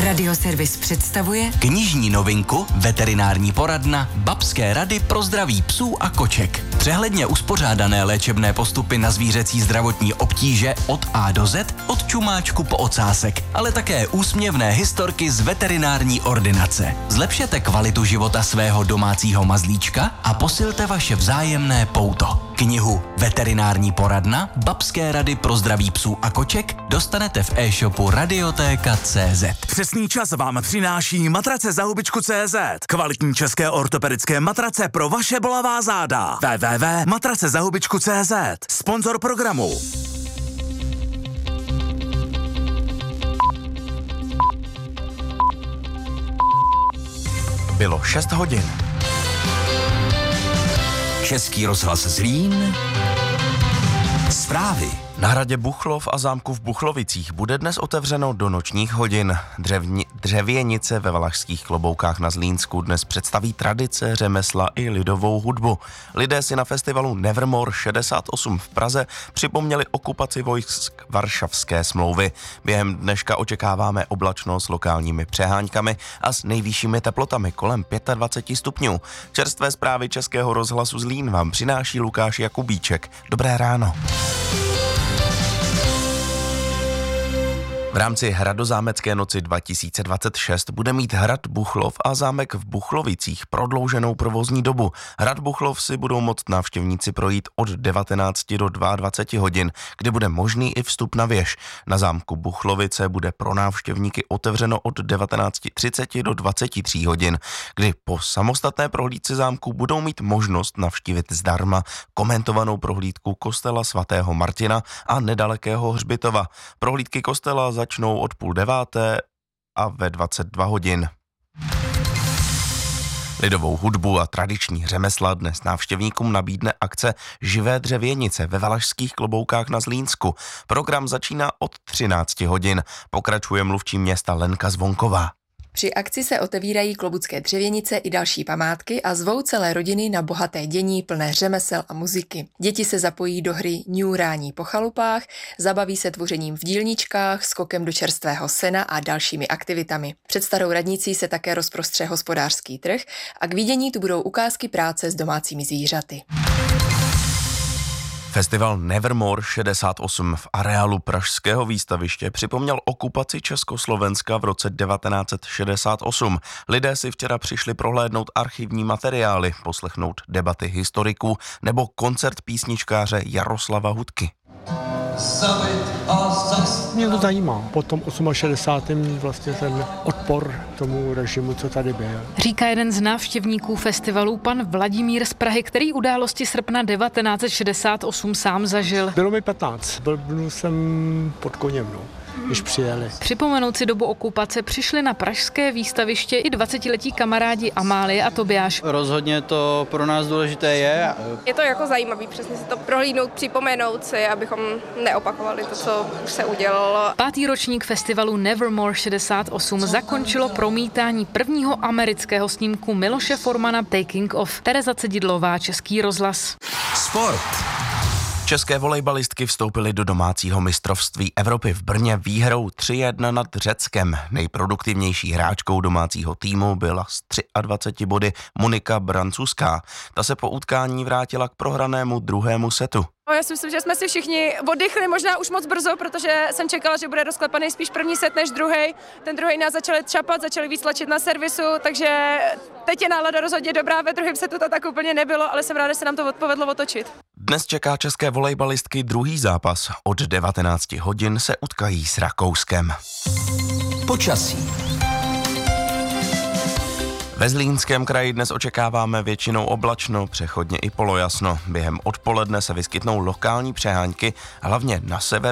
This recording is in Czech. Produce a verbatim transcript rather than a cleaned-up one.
Radioservis představuje knižní novinku Veterinární poradna Babské rady pro zdraví psů a koček. Přehledně uspořádané léčebné postupy na zvířecí zdravotní obtíže od A do Z, od čumáčku po ocásek, ale také úsměvné historky z veterinární ordinace. Zlepšete kvalitu života svého domácího mazlíčka a posilte vaše vzájemné pouto. Knihu Veterinární poradna Babské rady pro zdraví psů a koček dostanete v e-shopu radioteka tečka cé zet. Přesný čas vám přináší matrace za hubičku tečka cé zet. Kvalitní české ortopedické matrace pro vaše bolavá záda. w w w tečka matrace za hubičku tečka cé zet. Sponzor programu. Bylo šest hodin. Český rozhlas Zlín. Zprávy. Na hradě Buchlov a zámku v Buchlovicích bude dnes otevřeno do nočních hodin. Dřevni, dřevěnice ve Valašských Kloboukách na Zlínsku dnes představí tradice, řemesla i lidovou hudbu. Lidé si na festivalu Nevermore šedesát osm v Praze připomněli okupaci vojsk Varšavské smlouvy. Během dneška očekáváme oblačno s lokálními přeháňkami a s nejvyššími teplotami kolem dvacet pět stupňů. Čerstvé zprávy Českého rozhlasu Zlín vám přináší Lukáš Jakubíček. Dobré ráno. V rámci Hradozámecké noci dva tisíce dvacet šest bude mít hrad Buchlov a zámek v Buchlovicích prodlouženou provozní dobu. Hrad Buchlov si budou moct návštěvníci projít od devatenácti do dvaceti dvou hodin, kdy bude možný i vstup na věž. Na zámku Buchlovice bude pro návštěvníky otevřeno od devatenácti třiceti do dvaceti tří hodin, kdy po samostatné prohlídce zámku budou mít možnost navštívit zdarma komentovanou prohlídku kostela svatého Martina a nedalekého hřbitova. Prohlídky kostela začnou od půl deváté a ve dvacet dva hodin. Lidovou hudbu a tradiční řemesla dnes návštěvníkům nabídne akce Živé dřevěnice ve Valašských Kloboukách na Zlínsku. Program začíná od třinácti hodin. Pokračuje mluvčí města Lenka Zvonková. Při akci se otevírají klobucké dřevěnice i další památky a zvou celé rodiny na bohaté dění plné řemesel a muziky. Děti se zapojí do hry ňůrání po chalupách, zabaví se tvořením v dílničkách, skokem do čerstvého sena a dalšími aktivitami. Před starou radnicí se také rozprostře hospodářský trh a k vidění tu budou ukázky práce s domácími zvířaty. Festival Nevermore šedesát osm v areálu pražského výstaviště připomněl okupaci Československa v roce devatenáct set šedesát osm. Lidé si včera přišli prohlédnout archivní materiály, poslechnout debaty historiků nebo koncert písničkáře Jaroslava Hudky. Mě to zajímá. Po tom šedesátém osmém vlastně ten odpor tomu režimu, co tady byl. Říká jeden z návštěvníků festivalu, pan Vladimír z Prahy, který události srpna devatenáct set šedesát osm sám zažil. Bylo mi patnáct. Byl jsem pod koněm, no, když přijeli. Připomenout si dobu okupace přišli na pražské výstaviště i dvacetiletí kamarádi Amálie a Tobiáš. Rozhodně to pro nás důležité je. Je to jako zajímavý přesně si to prohlídnout, připomenout si, abychom neopakovali to, co už se udělalo. Pátý ročník festivalu Nevermore šedesát osm zakončilo promítání prvního amerického snímku Miloše Formana Taking Off. Tereza Cedidlová, Český rozhlas. Sport. České volejbalistky vstoupily do domácího mistrovství Evropy v Brně výhrou tři jedna nad Řeckem. Nejproduktivnější hráčkou domácího týmu byla s dvaceti třemi body Monika Brancuská. Ta se po utkání vrátila k prohranému druhému setu. Já si myslím, že jsme si všichni oddychli možná už moc brzo, protože jsem čekala, že bude rozklepaný spíš první set než druhý. Ten druhý nás začali třapat, začali víc tlačit na servisu, takže teď je nálada rozhodně dobrá, ve druhém setu to tak úplně nebylo, ale jsem ráda, že se nám to odpovedlo otočit. Dnes čeká české volejbalistky druhý zápas. Od devatenácti hodin se utkají s Rakouskem. Počasí. Ve Zlínském kraji dnes očekáváme většinou oblačno, přechodně i polojasno. Během odpoledne se vyskytnou lokální přehánky, hlavně na severu.